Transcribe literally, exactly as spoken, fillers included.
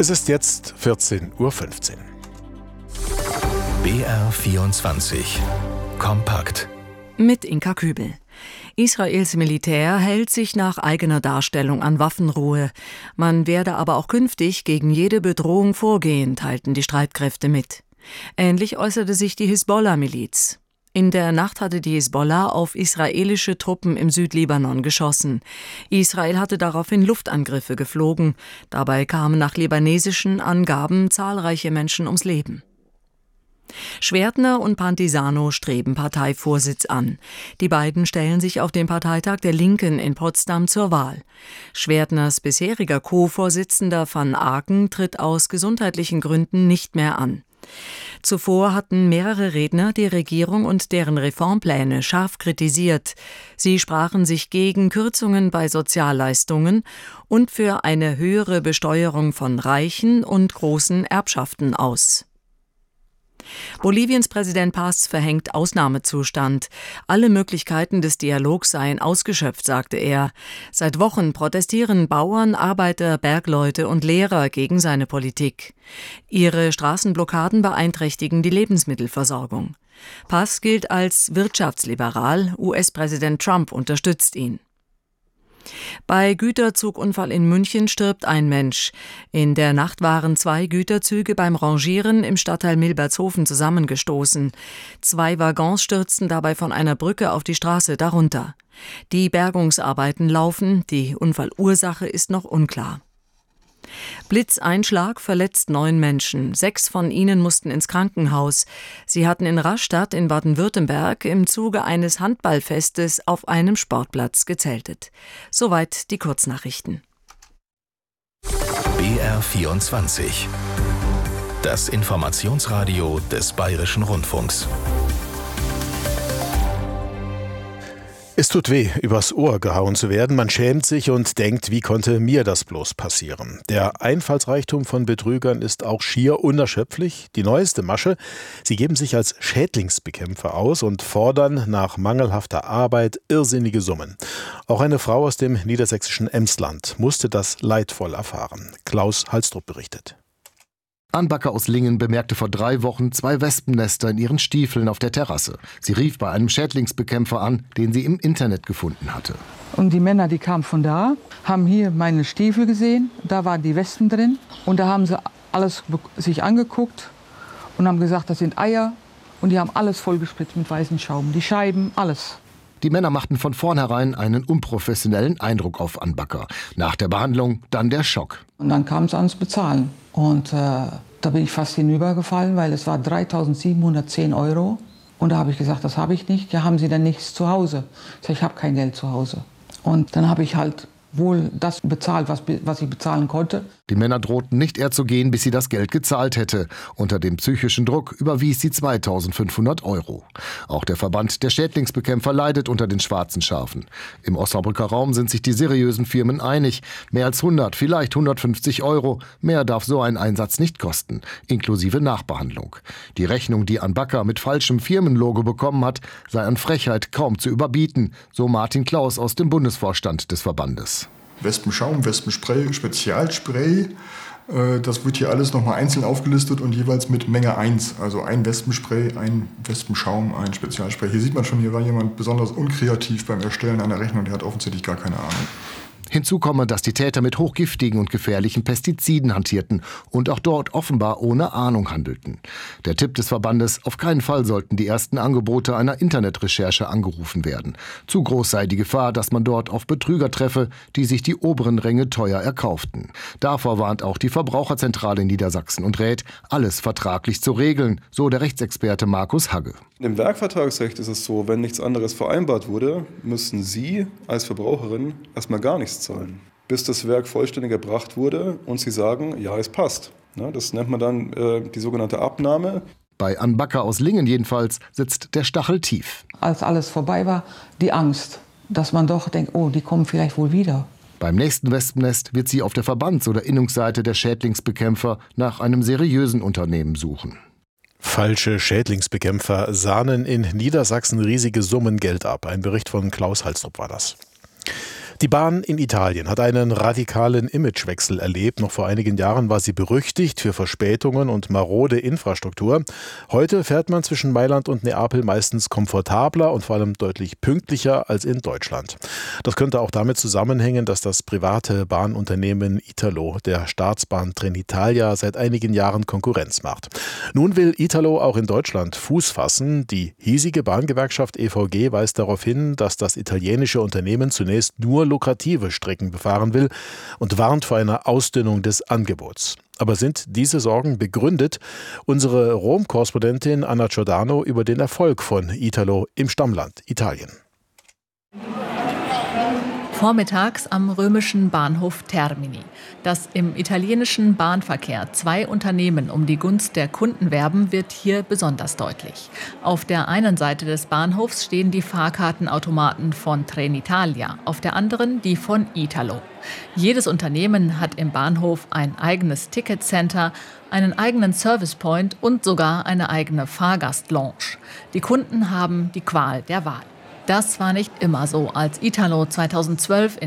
Es ist jetzt vierzehn Uhr fünfzehn. B R vierundzwanzig Kompakt mit Inka Kübel. Israels Militär hält sich nach eigener Darstellung an Waffenruhe. Man werde aber auch künftig gegen jede Bedrohung vorgehen, teilten die Streitkräfte mit. Ähnlich äußerte sich die Hisbollah-Miliz. In der Nacht hatte die Hisbollah auf israelische Truppen im Südlibanon geschossen. Israel hatte daraufhin Luftangriffe geflogen. Dabei kamen nach libanesischen Angaben zahlreiche Menschen ums Leben. Schwertner und Pantisano streben Parteivorsitz an. Die beiden stellen sich auf dem Parteitag der Linken in Potsdam zur Wahl. Schwertners bisheriger Co-Vorsitzender van Aken tritt aus gesundheitlichen Gründen nicht mehr an. Zuvor hatten mehrere Redner die Regierung und deren Reformpläne scharf kritisiert. Sie sprachen sich gegen Kürzungen bei Sozialleistungen und für eine höhere Besteuerung von reichen und großen Erbschaften aus. Boliviens Präsident Paz verhängt Ausnahmezustand. Alle Möglichkeiten des Dialogs seien ausgeschöpft, sagte er. Seit Wochen protestieren Bauern, Arbeiter, Bergleute und Lehrer gegen seine Politik. Ihre Straßenblockaden beeinträchtigen die Lebensmittelversorgung. Paz gilt als wirtschaftsliberal, U S-Präsident Trump unterstützt ihn. Bei Güterzugunfall in München stirbt ein Mensch. In der Nacht waren zwei Güterzüge beim Rangieren im Stadtteil Milbertshofen zusammengestoßen. Zwei Waggons stürzten dabei von einer Brücke auf die Straße darunter. Die Bergungsarbeiten laufen, die Unfallursache ist noch unklar. Blitzeinschlag verletzt neun Menschen. Sechs von ihnen mussten ins Krankenhaus. Sie hatten in Rastatt in Baden-Württemberg im Zuge eines Handballfestes auf einem Sportplatz gezeltet. Soweit die Kurznachrichten. B R vierundzwanzig. Das Informationsradio des Bayerischen Rundfunks. Es tut weh, übers Ohr gehauen zu werden. Man schämt sich und denkt, wie konnte mir das bloß passieren? Der Einfallsreichtum von Betrügern ist auch schier unerschöpflich. Die neueste Masche: sie geben sich als Schädlingsbekämpfer aus und fordern nach mangelhafter Arbeit irrsinnige Summen. Auch eine Frau aus dem niedersächsischen Emsland musste das leidvoll erfahren. Klaus Halstrup berichtet. Ann-Backer aus Lingen bemerkte vor drei Wochen zwei Wespennester in ihren Stiefeln auf der Terrasse. Sie rief bei einem Schädlingsbekämpfer an, den sie im Internet gefunden hatte. Und die Männer, die kamen von da, haben hier meine Stiefel gesehen, da waren die Wespen drin. Und da haben sie alles sich angeguckt und haben gesagt, das sind Eier. Und die haben alles vollgespritzt mit weißem Schaum, die Scheiben, alles. Die Männer machten von vornherein einen unprofessionellen Eindruck auf Ann-Backer. Nach der Behandlung dann der Schock. Und dann kam es ans Bezahlen. Und äh, da bin ich fast hinübergefallen, weil es war dreitausendsiebenhundertzehn Euro. Und da habe ich gesagt, das habe ich nicht. Ja, haben Sie denn nichts zu Hause? Ich sage, ich habe kein Geld zu Hause. Und dann habe ich halt wohl das bezahlt, was, was ich bezahlen konnte. Die Männer drohten nicht eher zu gehen, bis sie das Geld gezahlt hätte. Unter dem psychischen Druck überwies sie zweitausendfünfhundert Euro. Auch der Verband der Schädlingsbekämpfer leidet unter den schwarzen Schafen. Im Osnabrücker Raum sind sich die seriösen Firmen einig. Mehr als hundert, vielleicht hundertfünfzig Euro. Mehr darf so ein Einsatz nicht kosten, inklusive Nachbehandlung. Die Rechnung, die Ann-Backer mit falschem Firmenlogo bekommen hat, sei an Frechheit kaum zu überbieten, so Martin Klaus aus dem Bundesvorstand des Verbandes. Wespenschaum, Wespenspray, Spezialspray, das wird hier alles nochmal einzeln aufgelistet und jeweils mit Menge eins. Also ein Wespenspray, ein Wespenschaum, ein Spezialspray. Hier sieht man schon, hier war jemand besonders unkreativ beim Erstellen einer Rechnung, der hat offensichtlich gar keine Ahnung. Hinzu komme, dass die Täter mit hochgiftigen und gefährlichen Pestiziden hantierten und auch dort offenbar ohne Ahnung handelten. Der Tipp des Verbandes: auf keinen Fall sollten die ersten Angebote einer Internetrecherche angerufen werden. Zu groß sei die Gefahr, dass man dort auf Betrüger treffe, die sich die oberen Ränge teuer erkauften. Davor warnt auch die Verbraucherzentrale in Niedersachsen und rät, alles vertraglich zu regeln, so der Rechtsexperte Markus Hagge. Im Werkvertragsrecht ist es so, wenn nichts anderes vereinbart wurde, müssen Sie als Verbraucherin erstmal gar nichts zahlen, bis das Werk vollständig erbracht wurde und Sie sagen, ja, es passt. Das nennt man dann äh, die sogenannte Abnahme. Bei Ann-Backer aus Lingen jedenfalls sitzt der Stachel tief. Als alles vorbei war, die Angst, dass man doch denkt, oh, die kommen vielleicht wohl wieder. Beim nächsten Wespennest wird sie auf der Verbands- oder Innungsseite der Schädlingsbekämpfer nach einem seriösen Unternehmen suchen. Falsche Schädlingsbekämpfer sahnen in Niedersachsen riesige Summen Geld ab. Ein Bericht von Klaus Halstrup war das. Die Bahn in Italien hat einen radikalen Imagewechsel erlebt. Noch vor einigen Jahren war sie berüchtigt für Verspätungen und marode Infrastruktur. Heute fährt man zwischen Mailand und Neapel meistens komfortabler und vor allem deutlich pünktlicher als in Deutschland. Das könnte auch damit zusammenhängen, dass das private Bahnunternehmen Italo der Staatsbahn Trenitalia seit einigen Jahren Konkurrenz macht. Nun will Italo auch in Deutschland Fuß fassen. Die hiesige Bahngewerkschaft E V G weist darauf hin, dass das italienische Unternehmen zunächst nur lukrative Strecken befahren will und warnt vor einer Ausdünnung des Angebots. Aber sind diese Sorgen begründet? Unsere Rom-Korrespondentin Anna Giordano über den Erfolg von Italo im Stammland Italien. Vormittags am römischen Bahnhof Termini. Dass im italienischen Bahnverkehr zwei Unternehmen um die Gunst der Kunden werben, wird hier besonders deutlich. Auf der einen Seite des Bahnhofs stehen die Fahrkartenautomaten von Trenitalia, auf der anderen die von Italo. Jedes Unternehmen hat im Bahnhof ein eigenes Ticketcenter, einen eigenen Servicepoint und sogar eine eigene Fahrgastlounge. Die Kunden haben die Qual der Wahl. Das war nicht immer so, als Italo zweitausendzwölf in